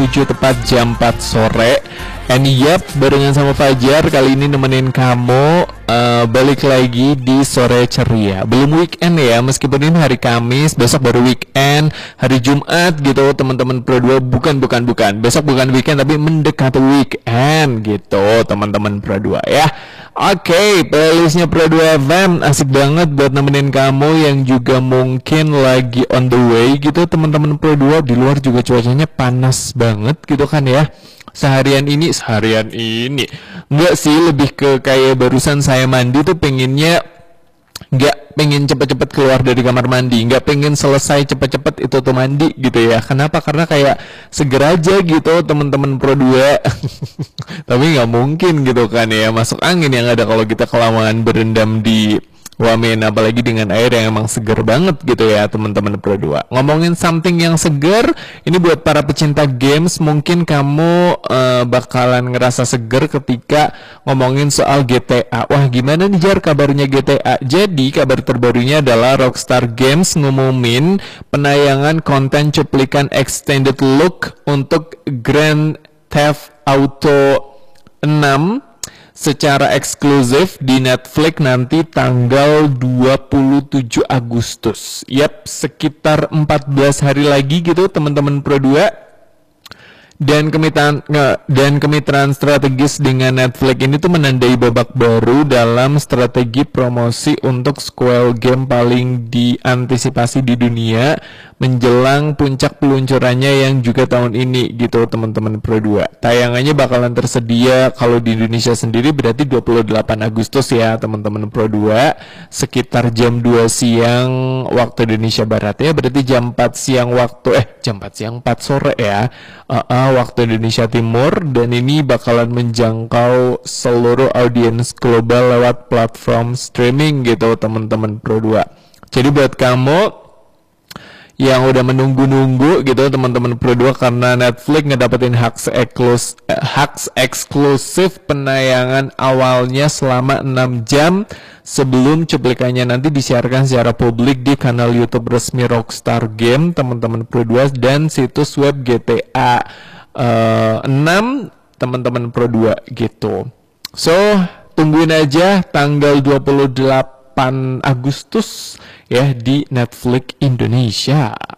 menuju tepat jam 4 sore. And yep, barengan sama Fajar kali ini nemenin kamu balik lagi di Sore Ceria. Belum weekend ya, meskipun ini hari Kamis, besok baru weekend, hari Jumat gitu teman-teman Pro 2. Bukan. Besok bukan weekend tapi mendekati weekend gitu teman-teman Pro 2 ya. Oke, playlistnya Pro 2 FM asik banget buat nemenin kamu yang juga mungkin lagi on the way gitu teman-teman Pro 2. Di luar juga cuacanya panas banget gitu kan ya. Seharian ini enggak sih, lebih ke kayak barusan saya mandi tuh pengennya nggak pengen cepet-cepet keluar dari kamar mandi, nggak pengen selesai cepet-cepet itu tuh mandi gitu ya. Kenapa? Karena kayak seger aja gitu teman-teman Pro 2. Tapi nggak mungkin gitu kan ya, masuk angin yang ada kalau kita kelamaan berendam di wamen, apalagi dengan air yang emang seger banget gitu ya teman-teman Pro 2. Ngomongin something yang seger, ini buat para pecinta games, mungkin kamu bakalan ngerasa seger ketika ngomongin soal GTA. Wah, gimana nih Jar kabarnya GTA? Jadi kabar terbarunya adalah Rockstar Games ngumumin penayangan konten cuplikan extended look untuk Grand Theft Auto 6 secara eksklusif di Netflix nanti tanggal 27 Agustus. Yap, sekitar 14 hari lagi gitu teman-teman Pro 2. Dan kemitraan strategis dengan Netflix ini tuh menandai babak baru dalam strategi promosi untuk sequel game paling diantisipasi di dunia menjelang puncak peluncurannya yang juga tahun ini gitu teman-teman Pro 2. Tayangannya bakalan tersedia kalau di Indonesia sendiri berarti 28 Agustus ya teman-teman Pro 2, sekitar jam 2 siang waktu Indonesia Barat ya, berarti jam 4 siang jam 4 sore ya. Waktu Indonesia Timur, dan ini bakalan menjangkau seluruh audiens global lewat platform streaming gitu teman-teman Pro 2. Jadi buat kamu yang udah menunggu-nunggu gitu teman-teman Pro 2, karena Netflix ngedapetin hak eksklusif penayangan awalnya selama 6 jam sebelum cuplikannya nanti disiarkan secara publik di kanal YouTube resmi Rockstar Game teman-teman Pro 2 dan situs web GTA 6 teman-teman Pro 2 gitu. So, tungguin aja tanggal 28 Agustus ya di Netflix Indonesia.